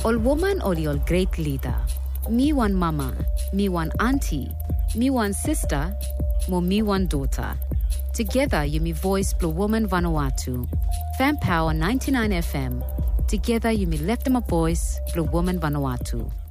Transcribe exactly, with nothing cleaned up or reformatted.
Ol woman ol ol great leader. Me one mama, me one auntie, me one sister, mo me one daughter. Together you me voice Blue Woman Vanuatu. Fan Power ninety-nine F M. Together you me left them a voice Blue Woman Vanuatu.